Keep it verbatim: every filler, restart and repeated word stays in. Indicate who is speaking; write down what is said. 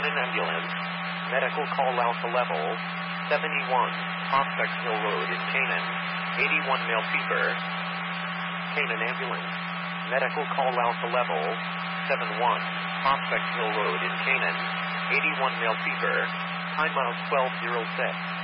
Speaker 1: Canaan Ambulance. Medical call Alpha Level seventy-one, Prospect Hill Road in Canaan. eighty-one male fever. Canaan Ambulance. Medical call Alpha Level seventy-one, Prospect Hill Road in Canaan. eighty-one male fever. Timeout twelve oh six.